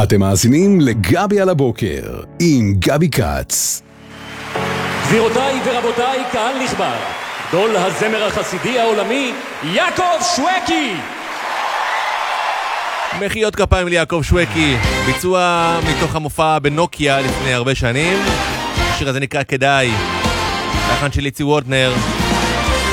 אתם מאזינים לגבי על הבוקר עם גבי קץ. גבירותיי ורבותיי, קהל נכבד, גדול הזמר החסידי העולמי יעקב שווקי. מחיאות כפיים ליעקב שווקי, ביצוע מתוך המופע בנוקיה לפני הרבה שנים. השיר הזה נקרא כדאי, לחן של איצי וורטנר.